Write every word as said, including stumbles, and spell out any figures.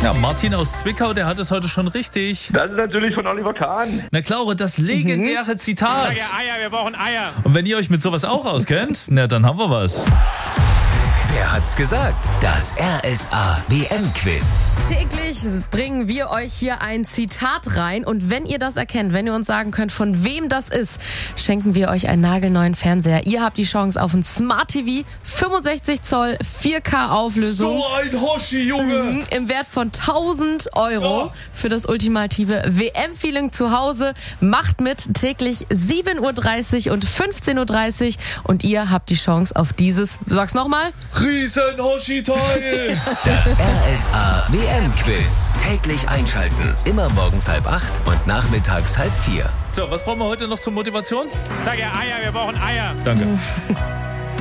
Ja, Martin aus Zwickau, der hat es heute schon richtig. Das ist natürlich von Oliver Kahn. Na Claure, das legendäre Zitat. Sag ja Eier, wir brauchen Eier. Und wenn ihr euch mit sowas auch auskennt, na dann haben wir was. Wer hat's gesagt? Das R S A W M-Quiz. Täglich bringen wir euch hier ein Zitat rein und wenn ihr das erkennt, wenn ihr uns sagen könnt, von wem das ist, schenken wir euch einen nagelneuen Fernseher. Ihr habt die Chance auf ein Smart T V, fünfundsechzig Zoll, vier K Auflösung. So ein Hoshi, Junge! Im Wert von tausend Euro Ja. für das ultimative W M-Feeling zu Hause. Macht mit täglich sieben Uhr dreißig und fünfzehn Uhr dreißig und ihr habt die Chance auf dieses, sag's nochmal, Riesen Hoshi-Teil! Das R S A W M-Quiz. Täglich einschalten. Immer morgens halb acht und nachmittags halb vier. So, was brauchen wir heute noch zur Motivation? Sag ja Eier, wir brauchen Eier. Danke.